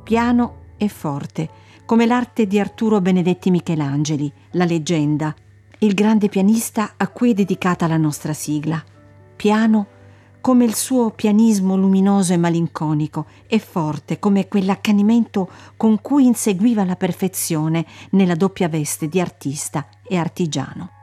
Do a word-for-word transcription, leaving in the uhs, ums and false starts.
piano e forte, come l'arte di Arturo Benedetti Michelangeli, la leggenda, il grande pianista a cui è dedicata la nostra sigla. Piano come il suo pianismo luminoso e malinconico, e forte come quell'accanimento con cui inseguiva la perfezione nella doppia veste di artista e artigiano.